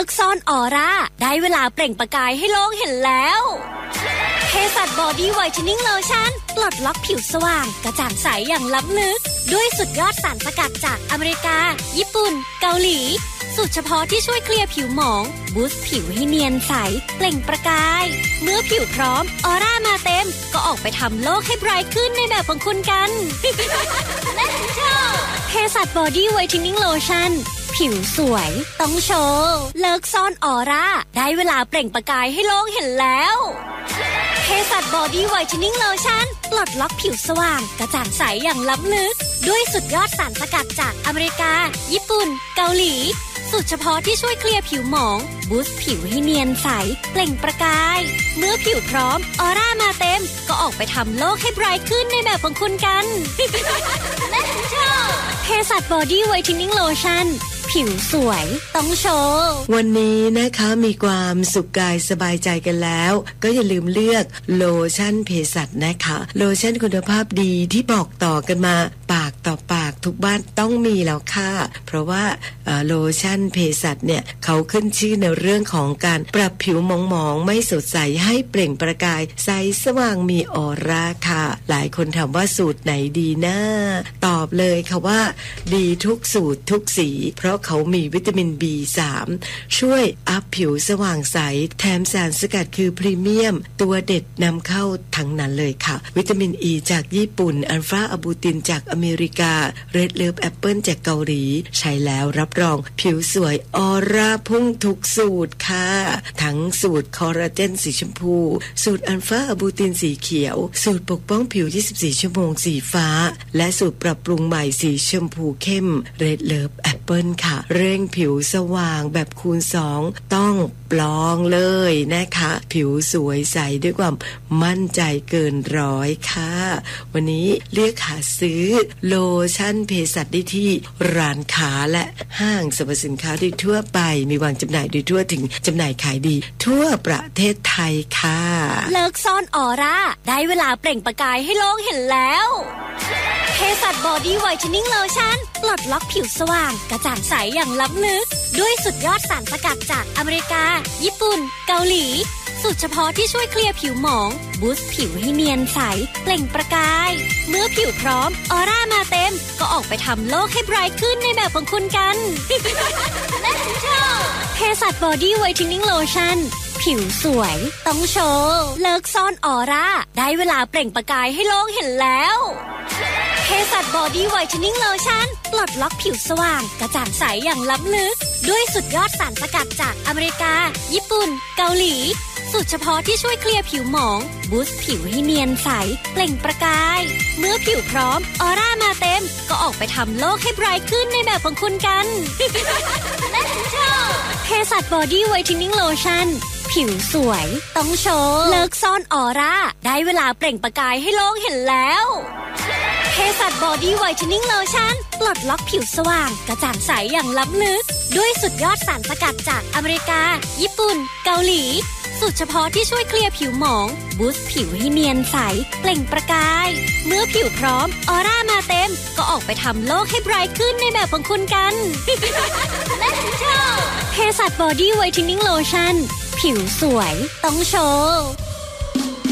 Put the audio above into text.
กซ่อนออร่าได้เวลาเปล่งประกายให้โลกเห็นแล้วเภสัชบอดี้ไวท์เทนนิ่งโลชั่นปลดล็อกผิวสว่างกระจ่างใสอย่างล้ำลึกด้วยสุดยอดสารสกัดจากอเมริกาญี่ปุ่นเกาหลีสูตรเฉพาะที่ช่วยเคลียร์ผิวหมองบูสต์ผิวให้เนียนใสเปล่งประกายเมื่อผิวพร้อมออร่ามาเต็มก็ออกไปทำโลกให้ไบรท์ขึ้นในแบบของคุณกัน Let's go เภสัชบอดี้ไวท์เทนนิ่งโลชั่นผิวสวยต้องโชว์เลิกซ่อนออร่าได้เวลาเปล่งประกายให้โลกเห็นแล้วเภสัชบอดี้ไวท์เทนนิ่งโลชั่นปลดล็อกผิวสว่างกระจ่างใสอย่างล้ำลึกด้วยสุดยอดสารสกัดจากอเมริกาญี่ปุ่นเกาหลีสูตรเฉพาะที่ช่วยเคลียร์ผิวหมองบูสต์ผิวให้เนียนใสเปล่งประกายเมื่อผิวพร้อมออร่ามาเต็มก็ออกไปทำโลกให้ไบรท์ขึ้นในแบบของคุณกัน Let's go เภสัชบอดี้ไวท์เทนนิ่งโลชั่นผิวสวยต้องโชว์วันนี้นะคะมีความสุขกายสบายใจกันแล้วก็อย่าลืมเลือกโลชั่นเภสัชนะคะโลชั่นคุณภาพดีที่บอกต่อกันมาปากต่อปากทุกบ้านต้องมีแล้วค่ะเพราะว่าโลชั่นเภสัชเนี่ยเขาขึ้นชื่อในเรื่องของการปรับผิวหมองๆไม่สดใสให้เปล่งประกายใสสว่างมีออร่าค่ะหลายคนถามว่าสูตรไหนดีนะตอบเลยค่ะว่าดีทุกสูตรทุกสีเพราะเขามีวิตามิน B3 ช่วยอัพผิวสว่างใสแถมสารสกัดคือพรีเมียมตัวเด็ดนำเข้าทั้งนั้นเลยค่ะวิตามิน E จากญี่ปุ่นอัลฟาอะบูตินจากอเมริกาเรดเลิฟแอปเปิลจากเกาหลีใช้แล้วรับรองผิวสวยออร่าพุ่งทุกสูตรค่ะทั้งสูตรคอลลาเจนสีชมพูสูตรอัลฟาอะบูตินสีเขียวสูตรปกป้องผิว24ชั่วโมงสีฟ้าและสูตรปรับปรุงใหม่สีชมพูเข้มเรดเลิฟแอปเปิลค่ะเร่งผิวสว่างแบบคูณ2ต้องลองเลยนะคะผิวสวยใสด้วยความมั่นใจเกินร้อยค่ะวันนี้เลือกหาซื้อโลชั่นเภสัชได้ที่ร้านค้าและห้างสรรพสินค้าโดยทั่วไปมีวางจำหน่ายโดยทั่วถึงจำหน่ายขายดีทั่วประเทศไทยค่ะเลิกซ่อนออร่าได้เวลาเปล่งประกายให้โลกเห็นแล้วเภสัชบอดี้ไวท์เทนนิ่งโลชั่นปลดล็อกผิวสว่างกระจ่างใสอย่างล้ำลึกด้วยสุดยอดสารสกัดจากอเมริกาญี่ปุ่นเกาหลีสูตรเฉพาะที่ช่วยเคลียร์ผิวหมองบูสต์ผิวให้เนียนใสเปล่งประกายเมื่อผิวพร้อมออร่ามาเต็มก็ออกไปทำโลกให้ไบรท์ขึ้นในแบบของคุณกัน Let's go เภสัชบอดี้ไวท์เทนนิ่งโลชั่นผิวสวยต้องโชว์เลิกซ่อนออร่าได้เวลาเปล่งประกายให้โลกเห็นแล้วเภสัชบอดี้ไวท์เทนนิ่งโลชั่นปลดล็อกผิวสว่างกระจ่างใสอย่างล้ำลึกด้วยสุดยอดสารสกัดจากอเมริกาญี่ปุ่นเกาหลีสูตรเฉพาะที่ช่วยเคลียร์ผิวหมองบูสต์ผิวให้เนียนใสเปล่งประกายเมื่อผิวพร้อมออร่ามาเต็มก็ออกไปทำโลกให้ไบรท์ขึ้นในแบบของคุณกัน Let's go เภสัชบอดี้ไวท์เทนนิ่งโลชั่นผิวสวยต้องโชว์เลิกซ่อนออร่าได้เวลาเปล่งประกายให้โลกเห็นแล้วเภสัชบอดี้ไวท์เทนนิ่งโลชั่นปลดล็อกผิวสว่างกระจ่างใสอย่างล้ำลึกด้วยสุดยอดสารสกัดจากอเมริกาญี่ปุ่นเกาหลีสูตรเฉพาะที่ช่วยเคลียร์ผิวหมองบูสต์ผิวให้เนียนใสเปล่งประกายเมื่อผิวพร้อมออร่ามาเต็มก็ออกไปทำโลกให้ไบรท์ขึ้นในแบบของคุณกัน Let's go เภสัชบอดี้ไวท์เทนนิ่งโลชั่นผิวสวยต้องโชว์